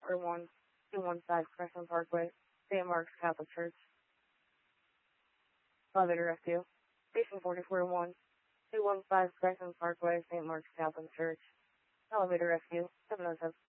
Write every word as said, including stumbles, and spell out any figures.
one, two one five Crescent Parkway, Saint Mark's Catholic Church. Elevator rescue. Station forty-four one, two one five Crescent Parkway, Saint Mark's Catholic Church. Elevator rescue. seven oh seven.